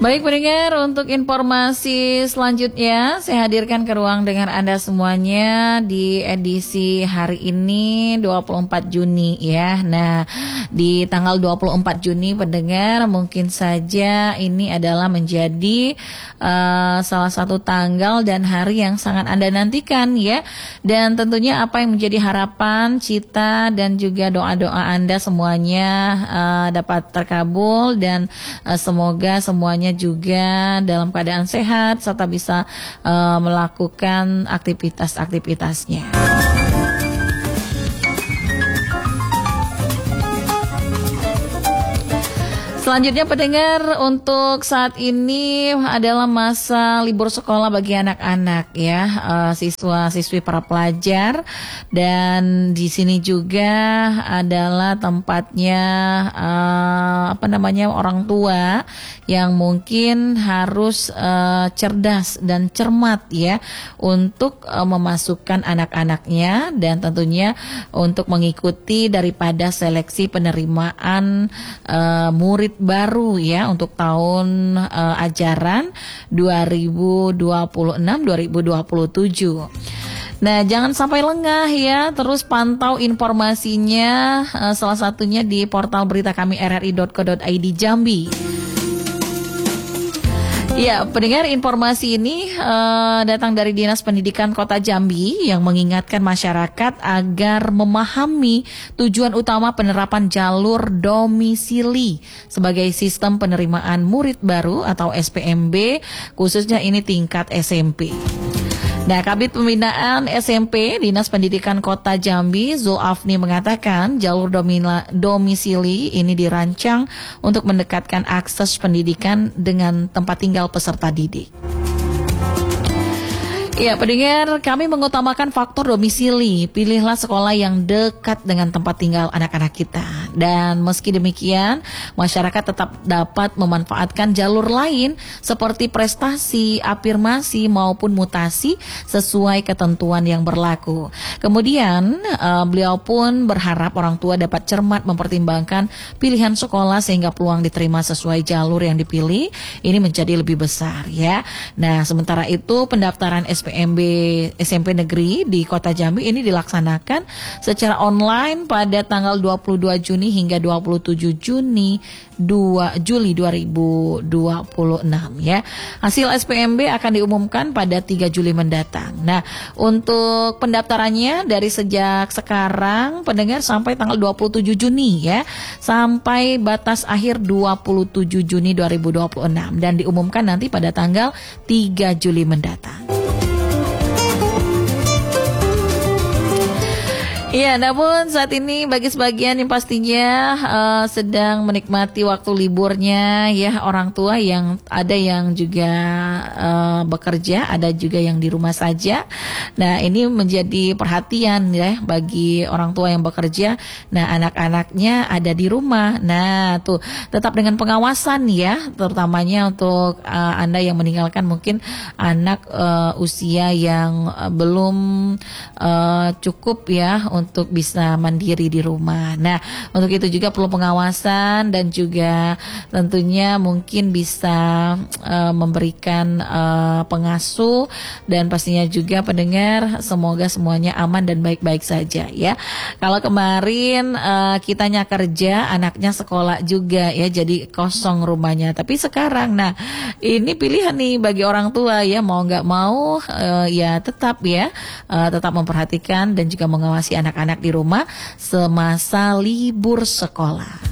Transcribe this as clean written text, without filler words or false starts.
Baik pendengar, untuk informasi selanjutnya saya hadirkan ke ruang dengar Anda semuanya di edisi hari ini 24 Juni ya. Nah, di tanggal 24 Juni pendengar mungkin saja ini adalah menjadi salah satu tanggal dan hari yang sangat Anda nantikan ya. Dan tentunya apa yang menjadi harapan, cita dan juga doa-doa Anda semuanya dapat terkabul dan semoga semuanya juga dalam keadaan sehat serta bisa melakukan aktivitas-aktivitasnya. Selanjutnya pendengar, untuk saat ini adalah masa libur sekolah bagi anak-anak ya, siswa-siswi para pelajar, dan di sini juga adalah tempatnya orang tua yang mungkin harus cerdas dan cermat ya untuk memasukkan anak-anaknya dan tentunya untuk mengikuti daripada seleksi penerimaan murid baru ya untuk tahun ajaran 2026-2027. Nah, jangan sampai lengah ya, terus pantau informasinya salah satunya di portal berita kami rri.co.id Jambi. Ya, pendengar, informasi ini datang dari Dinas Pendidikan Kota Jambi yang mengingatkan masyarakat agar memahami tujuan utama penerapan jalur domisili sebagai sistem penerimaan murid baru atau SPMB, khususnya ini tingkat SMP. Nah, Kabid Pembinaan SMP Dinas Pendidikan Kota Jambi Zulafni mengatakan jalur domisili ini dirancang untuk mendekatkan akses pendidikan dengan tempat tinggal peserta didik. Ya, pendengar, kami mengutamakan faktor domisili. Pilihlah sekolah yang dekat dengan tempat tinggal anak-anak kita. Dan meski demikian, masyarakat tetap dapat memanfaatkan jalur lain seperti prestasi, afirmasi maupun mutasi sesuai ketentuan yang berlaku. Kemudian, beliau pun berharap orang tua dapat cermat mempertimbangkan pilihan sekolah sehingga peluang diterima sesuai jalur yang dipilih ini menjadi lebih besar ya. Nah, sementara itu pendaftaran SMP negeri di Kota Jambi ini dilaksanakan secara online pada tanggal 22 Juni hingga 27 Juli 2026 ya. Hasil SPMB akan diumumkan pada 3 Juli mendatang. Nah, untuk pendaftarannya dari sejak sekarang pendengar sampai tanggal 27 Juni ya, sampai batas akhir 27 Juni 2026 dan diumumkan nanti pada tanggal 3 Juli mendatang. Iya, namun saat ini bagi sebagian yang pastinya sedang menikmati waktu liburnya ya, orang tua yang ada yang juga bekerja, ada juga yang di rumah saja. Nah, ini menjadi perhatian ya bagi orang tua yang bekerja. Nah, anak-anaknya ada di rumah. Nah, tuh tetap dengan pengawasan ya, terutamanya untuk Anda yang meninggalkan mungkin anak usia yang belum cukup ya untuk bisa mandiri di rumah. Nah, untuk itu juga perlu pengawasan dan juga tentunya mungkin bisa memberikan pengasuh dan pastinya juga pendengar semoga semuanya aman dan baik-baik saja ya. Kalau kemarin kitanya kerja, anaknya sekolah juga ya, jadi kosong rumahnya. Tapi sekarang, nah ini pilihan nih bagi orang tua ya, mau nggak mau ya tetap memperhatikan dan juga mengawasi anak-anak di rumah semasa libur sekolah.